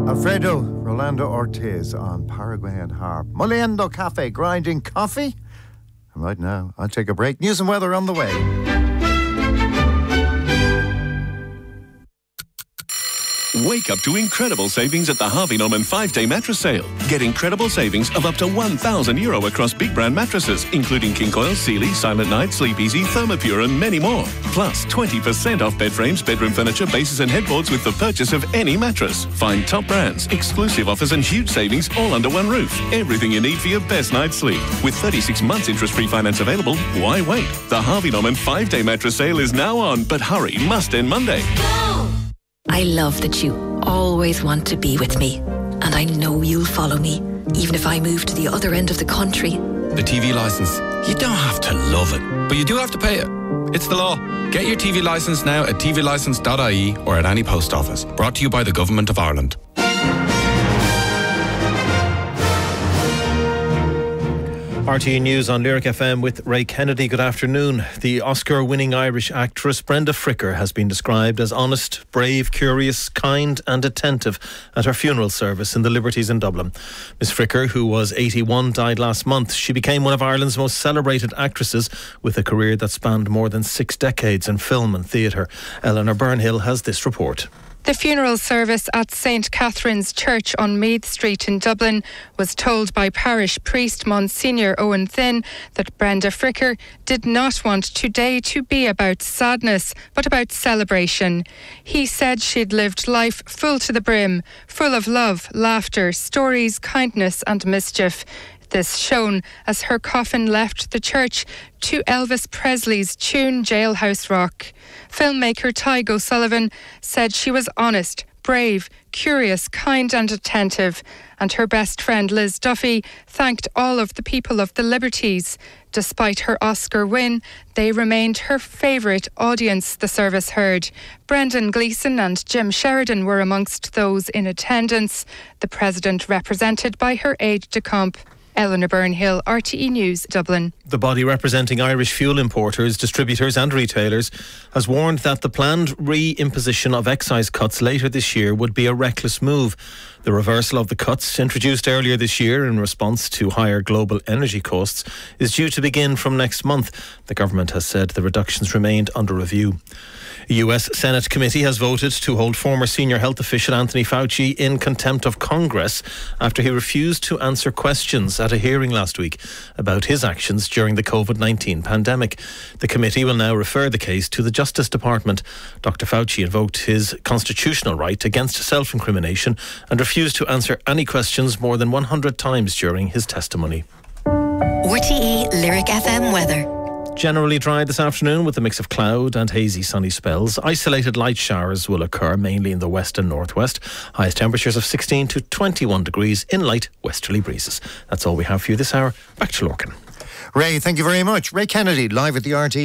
Alfredo Rolando Ortiz on Paraguayan harp. Moliendo Cafe, grinding coffee. And right now, I'll take a break. News and weather on the way. Wake up to incredible savings at the Harvey Norman 5-day mattress sale. Get incredible savings of up to €1,000 across big brand mattresses, including King Coil, Sealy, Silent Night, Sleep Easy, Thermopure and many more. Plus 20% off bed frames, bedroom furniture, bases and headboards with the purchase of any mattress. Find top brands, exclusive offers and huge savings all under one roof. Everything you need for your best night's sleep. With 36 months interest-free finance available, why wait? The Harvey Norman 5-day mattress sale is now on, but hurry, must end Monday. I love that you always want to be with me. And I know you'll follow me, even if I move to the other end of the country. The TV licence. You don't have to love it, but you do have to pay it. It's the law. Get your TV licence now at tvlicence.ie or at any post office. Brought to you by the Government of Ireland. RTE News on Lyric FM with Ray Kennedy. Good afternoon. The Oscar-winning Irish actress Brenda Fricker has been described as honest, brave, curious, kind and attentive at her funeral service in the Liberties in Dublin. Miss Fricker, who was 81, died last month. She became one of Ireland's most celebrated actresses with a career that spanned more than 6 decades in film and theatre. Eleanor Byrnehill has this report. The funeral service at St Catherine's Church on Meath Street in Dublin was told by parish priest Monsignor Owen Thinn that Brenda Fricker did not want today to be about sadness, but about celebration. He said she'd lived life full to the brim, full of love, laughter, stories, kindness and mischief. This shown as her coffin left the church to Elvis Presley's tune Jailhouse Rock. Filmmaker Tygo O'Sullivan said she was honest, brave, curious, kind and attentive. And her best friend Liz Duffy thanked all of the people of the Liberties. Despite her Oscar win, they remained her favourite audience, the service heard. Brendan Gleeson and Jim Sheridan were amongst those in attendance, the president represented by her aide-de-camp. Eleanor Byrnehill, RTE News, Dublin. The body representing Irish fuel importers, distributors and retailers has warned that the planned re-imposition of excise cuts later this year would be a reckless move. The reversal of the cuts, introduced earlier this year in response to higher global energy costs, is due to begin from next month. The government has said the reductions remained under review. A US Senate committee has voted to hold former senior health official Anthony Fauci in contempt of Congress after he refused to answer questions at a hearing last week about his actions during the COVID-19 pandemic. The committee will now refer the case to the Justice Department. Dr. Fauci invoked his constitutional right against self-incrimination and refused to answer any questions more than 100 times during his testimony. RTE Lyric FM weather. Generally dry this afternoon with a mix of cloud and hazy sunny spells. Isolated light showers will occur mainly in the west and northwest. Highest temperatures of 16 to 21 degrees in light westerly breezes. That's all we have for you this hour. Back to Lorcan. Ray, thank you very much. Ray Kennedy, live at the RTE.